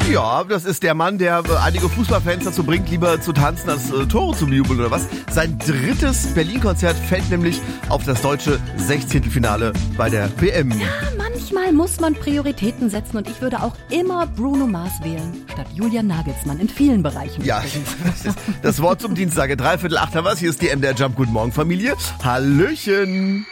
Ja, das ist der Mann, der einige Fußballfans dazu bringt, lieber zu tanzen, als Tore zu bejubeln oder was. Sein drittes Berlin-Konzert fällt nämlich auf das deutsche 16. Finale bei der WM. Ja, manchmal muss man Prioritäten setzen und ich würde auch immer Bruno Mars wählen, statt Julian Nagelsmann in vielen Bereichen. Ja, das Wort zum Dienstag. 7:45 haben wir's. Hier ist die MDR Jump. Guten Morgen, Familie. Hallöchen.